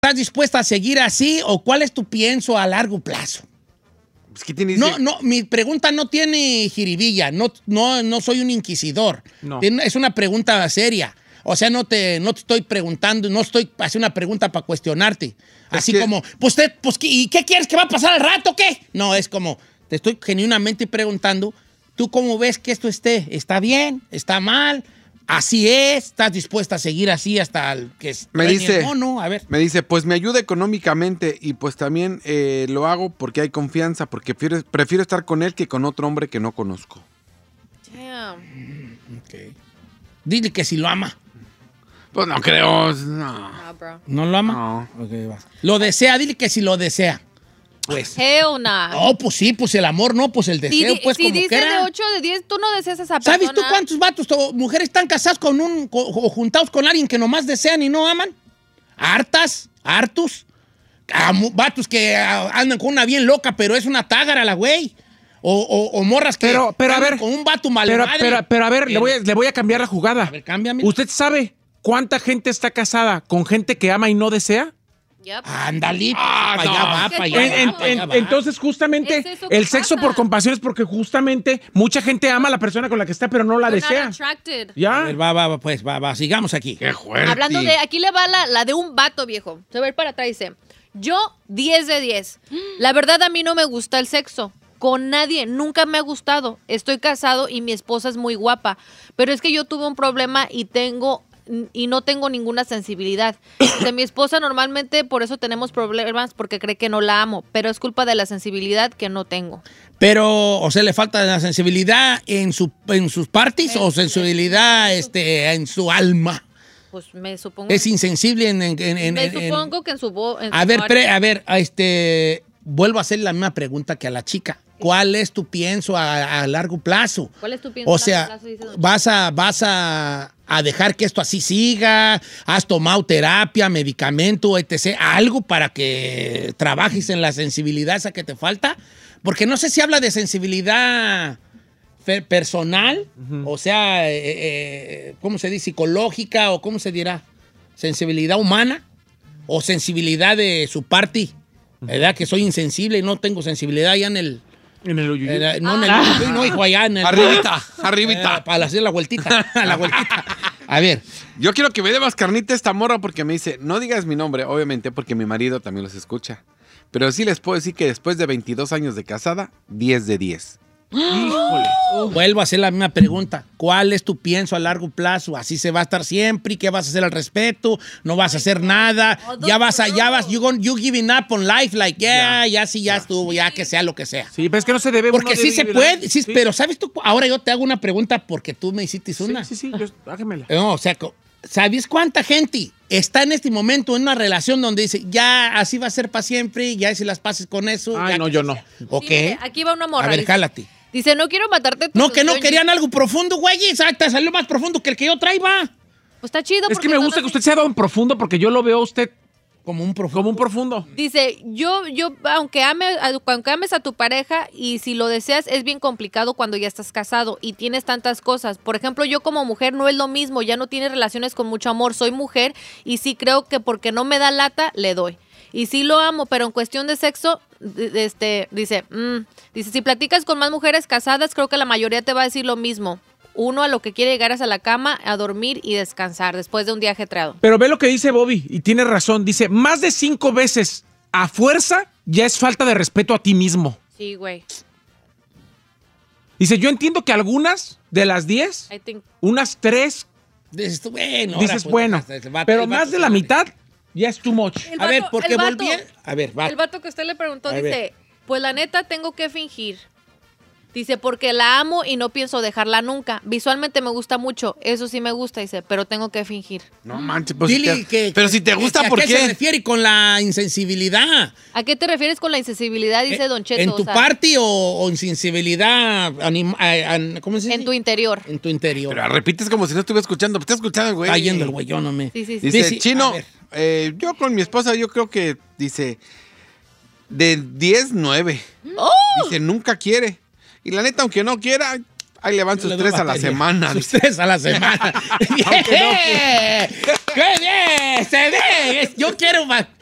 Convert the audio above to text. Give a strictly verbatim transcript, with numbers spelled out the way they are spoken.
¿Estás dispuesta a seguir así o cuál es tu pienso a largo plazo? Pues, ¿qué tienes? No, no, mi pregunta no tiene jiribilla, no, no, no soy un inquisidor. No. Es una pregunta seria. O sea, no te, no te estoy preguntando, no estoy haciendo una pregunta para cuestionarte. Así que... como, pues, te, pues, ¿y qué quieres que va a pasar al rato? ¿Qué? No, es como, te estoy genuinamente preguntando, ¿tú cómo ves que esto esté? ¿Está bien? ¿Está mal? Así es, ¿estás dispuesta a seguir así hasta el que me dice, no, no, a ver. Me dice, pues me ayuda económicamente y pues también eh, lo hago porque hay confianza, porque prefiero, prefiero estar con él que con otro hombre que no conozco. Damn. Okay. Dile que si lo ama. Pues no creo, no. Nah, bro. ¿No lo ama? No. Okay, va. Lo desea, dile que si lo desea. Pues. Hell nah. Oh, pues sí, pues el amor no, pues el deseo, Si, pues si como dice quiera. de ocho de diez, tú no deseas a esa persona. ¿Sabes tú cuántos vatos o mujeres están casadas con un, co, o juntados con alguien que nomás desean y no aman? Hartas, hartos. Ah, vatos que ah, andan con una bien loca, pero es una tágara la güey. O, o, o morras que pero, pero a ver, con un vato mal pero, pero, pero a ver, pero, le, voy a, le voy a cambiar la jugada. A ver, cámbiame. ¿Usted sabe cuánta gente está casada con gente que ama y no desea? Yep. Ándale, Ah, para allá no. va, para allá En- en- va, pa' allá en- va. entonces, justamente, Es eso que el sexo pasa. por compasión es porque justamente mucha gente ama a la persona con la que está, pero no la You're not desea. attracted. A ¿Ya? ver, va, va, va, pues, va, va, sigamos aquí. Qué fuerte. Hablando de, aquí le va la, la de un vato, viejo. Se va a ir para atrás, dice, yo diez de diez. La verdad a mí no me gusta el sexo. Con nadie, nunca me ha gustado. Estoy casado y mi esposa es muy guapa. Pero es que yo tuve un problema y tengo y no tengo ninguna sensibilidad. De mi esposa normalmente por eso tenemos problemas porque cree que no la amo, pero es culpa de la sensibilidad que no tengo. Pero, o sea, le falta la sensibilidad en, su, en sus partes En- o sensibilidad este, en su alma. Pues me supongo. Es insensible en... en, en- en- me en- supongo que en su voz. A ver, pre- a ver, a este, vuelvo a hacer la misma pregunta que a la chica. ¿Cuál es tu pienso a, a largo plazo? ¿Cuál es tu pienso O a largo sea, plazo? Dice don vas a, vas a, a dejar que esto así siga, has tomado terapia, medicamento, etcétera, algo para que trabajes en la sensibilidad esa que te falta, porque no sé si habla de sensibilidad fe- personal, o sea, eh, eh, ¿cómo se dice? Psicológica o cómo se dirá, sensibilidad humana o sensibilidad de su parte, ¿verdad? Que soy insensible y no tengo sensibilidad ya en el... En el uyuyuy. Era- no, en el, no, hijo, allá en el... Arribita, arribita. Eh, para hacer la vueltita, la vueltita. A ver, Yo quiero que me dé más carnita esta morra porque me dice, no digas mi nombre, obviamente, porque mi marido también los escucha. Pero sí les puedo decir que después de veintidós años de casada, diez de diez. Híjole. vuelvo a hacer la misma pregunta. ¿Cuál es tu pienso a largo plazo? ¿Así se va a estar siempre? ¿Qué vas a hacer al respecto? ¿No vas a hacer nada? Ya vas a, ya vas, you, gonna- you giving up on life, like, yeah, ya sí, ya estuvo, ya que sea lo que sea. Sí, pero es que no se debe. Porque uno sí debe se vivir- puede, sí, pero ¿sabes tú? Ahora yo te hago una pregunta porque tú me hiciste una. Sí, sí, sí, yo- hágamela. No, o sea, co- ¿sabes cuánta gente está en este momento en una relación donde dice, ya así va a ser para siempre, ya si las pases con eso? Ay, ya no, que yo se no. sea? ¿Ok? Sí, mire, aquí va una morra. A ver, dice, jálate. dice, no quiero matarte. tu No, que no ilusión". querían algo profundo, güey. ¿Sabes? Te salió más profundo que el que yo traía. Pues está chido. Es porque que me son gusta que así. usted sea don profundo porque yo lo veo a usted Como un profundo. como un profundo. Dice, yo, yo, aunque, ame, aunque ames a tu pareja y si lo deseas, es bien complicado cuando ya estás casado y tienes tantas cosas. Por ejemplo, yo como mujer no es lo mismo, ya no tiene relaciones con mucho amor. Soy mujer y sí creo que porque no me da lata, le doy. Y sí lo amo, pero en cuestión de sexo, de- este, dice, mm, dice, si platicas con más mujeres casadas, creo que la mayoría te va a decir lo mismo. Uno a lo que quiere llegar es a la cama, a dormir y descansar después de un día ajetreado. Pero ve lo que dice Bobby y tiene razón. Dice, más de cinco veces a fuerza ya es falta de respeto a ti mismo. Sí, güey. Dice, yo entiendo que algunas de las diez, I think unas tres, Dices tú, bueno. ahora, dices, pues, bueno. hasta ese vato- Pero el vato más de se la vale. mitad ya es too much. El A ver, vato- porque el vato- volví. A ver, va. El vato que usted le preguntó A dice, ver. pues la neta tengo que fingir. Dice, porque la amo y no pienso dejarla nunca. Visualmente me gusta mucho, eso sí me gusta, dice, pero tengo que fingir. No manches, pues. Dile si te- que- pero si te que- gusta, que ¿por ¿a qué se qué? refiere con la insensibilidad? ¿A qué te refieres con la insensibilidad? Dice Eh, Don Cheto. ¿En o tu sea, parte o, o insensibilidad anim- a- a- ¿cómo se dice? en tu interior. En tu interior. Pero repites como si no estuviera escuchando. Está escuchando, güey. Está yendo el güey, yo no me... Sí, sí, sí. Dice, Dice, Chino, a ver. eh, yo con mi esposa, yo creo que, dice, de diez, nueve. ¡Oh! Dice, nunca quiere. Y la neta, aunque no quiera, ahí le van Yo sus le doy tres a la batería. semana. Sus tres a la semana. ¡Bien! ¡Qué bien! ¡Se ve! Es- Yo quiero... ma-